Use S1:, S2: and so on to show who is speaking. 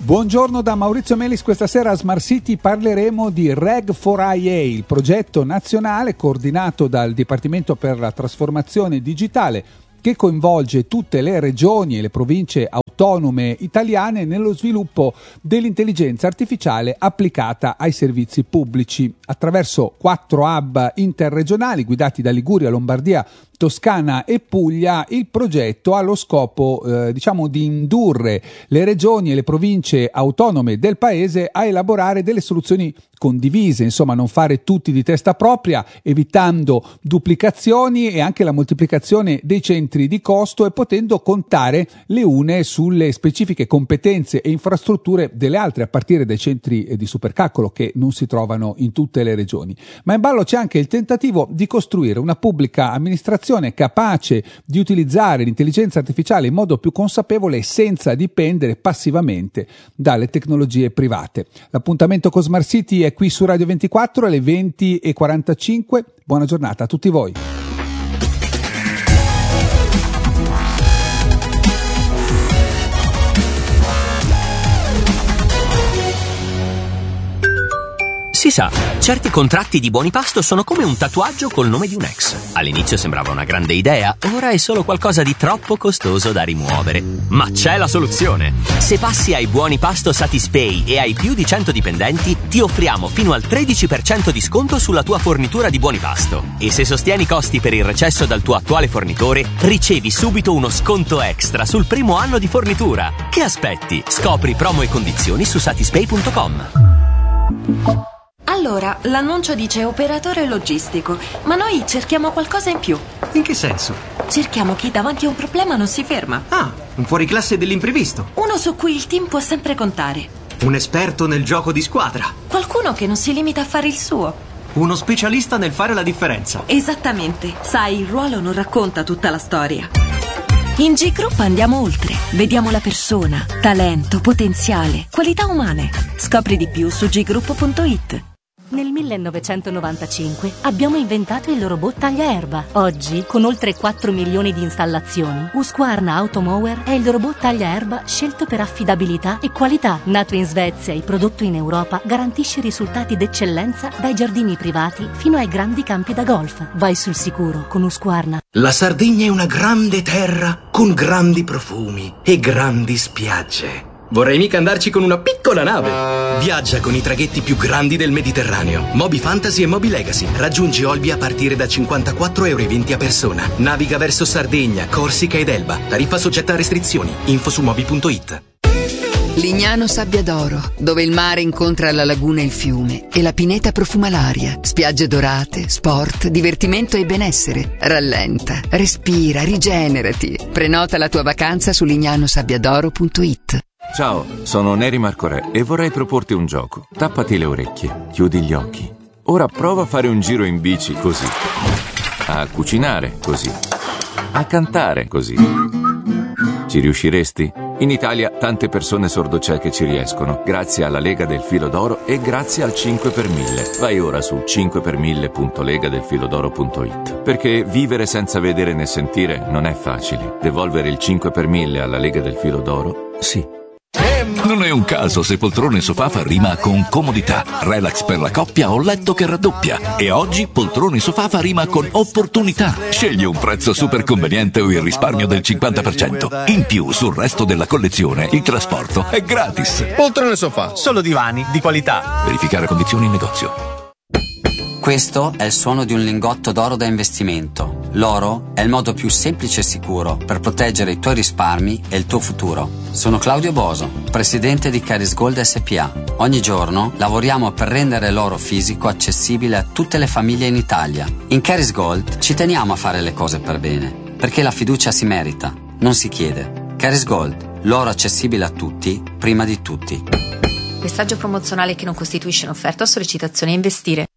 S1: Buongiorno da Maurizio Melis, questa sera a Smart City parleremo di Reg4IA, il progetto nazionale coordinato dal Dipartimento per la Trasformazione Digitale che coinvolge tutte le regioni e le province autonome italiane nello sviluppo dell'intelligenza artificiale applicata ai servizi pubblici. Attraverso 4 hub interregionali guidati da Liguria, Lombardia, Toscana e Puglia, il progetto ha lo scopo di indurre le regioni e le province autonome del paese a elaborare delle soluzioni condivise, insomma non fare tutti di testa propria, evitando duplicazioni e anche la moltiplicazione dei centri di costo e potendo contare le une sulle specifiche competenze e infrastrutture delle altre, a partire dai centri di supercalcolo che non si trovano in tutte le regioni. Ma in ballo c'è anche il tentativo di costruire una pubblica amministrazione capace di utilizzare l'intelligenza artificiale in modo più consapevole e senza dipendere passivamente dalle tecnologie private. L'appuntamento con Smart City è qui su Radio 24 alle 20:45. Buona giornata a tutti voi.
S2: Si sa, certi contratti di Buonipasto sono come un tatuaggio col nome di un ex. All'inizio sembrava una grande idea, ora è solo qualcosa di troppo costoso da rimuovere. Ma c'è la soluzione! Se passi ai Buonipasto Satispay e hai più di 100 dipendenti, ti offriamo fino al 13% di sconto sulla tua fornitura di Buonipasto. E se sostieni i costi per il recesso dal tuo attuale fornitore, ricevi subito uno sconto extra sul primo anno di fornitura. Che aspetti? Scopri promo e condizioni su satispay.com.
S3: Allora, l'annuncio dice operatore logistico, ma noi cerchiamo qualcosa in più.
S4: In che senso?
S3: Cerchiamo chi davanti a un problema non si ferma.
S4: Ah, un fuoriclasse dell'imprevisto.
S3: Uno su cui il team può sempre contare.
S4: Un esperto nel gioco di squadra.
S3: Qualcuno che non si limita a fare il suo.
S4: Uno specialista nel fare la differenza.
S3: Esattamente. Sai, il ruolo non racconta tutta la storia. In G-Group andiamo oltre. Vediamo la persona, talento, potenziale, qualità umane. Scopri di più su ggroup.it.
S5: Nel 1995 abbiamo inventato il robot tagliaerba. Oggi, con oltre 4 milioni di installazioni, Husqvarna Automower è il robot tagliaerba scelto per affidabilità e qualità. Nato in Svezia e prodotto in Europa, garantisce risultati d'eccellenza dai giardini privati fino ai grandi campi da golf. Vai sul sicuro con Husqvarna.
S6: La Sardegna è una grande terra con grandi profumi e grandi spiagge.
S4: Vorrei mica andarci con una piccola nave.
S6: Viaggia con i traghetti più grandi del Mediterraneo. Moby Fantasy e Moby Legacy. Raggiungi Olbia a partire da 54,20 € a persona. Naviga verso Sardegna, Corsica ed Elba. Tariffa soggetta a restrizioni. Info su moby.it.
S7: Lignano Sabbia d'Oro, dove il mare incontra la laguna e il fiume e la pineta profuma l'aria. Spiagge dorate, sport, divertimento e benessere. Rallenta, respira, rigenerati. Prenota la tua vacanza su lignanosabbiadoro.it.
S8: Ciao, sono Neri Marcorè e vorrei proporti un gioco. Tappati le orecchie, chiudi gli occhi. Ora prova a fare un giro in bici così. A cucinare così. A cantare così. Ci riusciresti? In Italia tante persone sordocieche ci riescono, grazie alla Lega del Filo d'Oro e grazie al 5 per 1000. Vai ora su 5per1000.legadelfilodoro.it. Perché vivere senza vedere né sentire non è facile. Devolvere il 5 per 1000 alla Lega del Filo d'Oro, sì.
S9: Non è un caso se poltrone sofà fa rima con comodità, relax per la coppia o letto che raddoppia. E oggi poltrone sofà fa rima con opportunità. Scegli un prezzo super conveniente o il risparmio del 50%. In più, sul resto della collezione, il trasporto è gratis.
S10: Poltrone sofà, solo divani di qualità.
S9: Verificare condizioni in negozio.
S11: Questo è il suono di un lingotto d'oro da investimento. L'oro è il modo più semplice e sicuro per proteggere i tuoi risparmi e il tuo futuro. Sono Claudio Boso, presidente di Caris Gold SPA. Ogni giorno lavoriamo per rendere l'oro fisico accessibile a tutte le famiglie in Italia. In Caris Gold ci teniamo a fare le cose per bene, perché la fiducia si merita, non si chiede. Caris Gold, l'oro accessibile a tutti, prima di tutti.
S12: Messaggio promozionale che non costituisce un'offerta o sollecitazione a investire.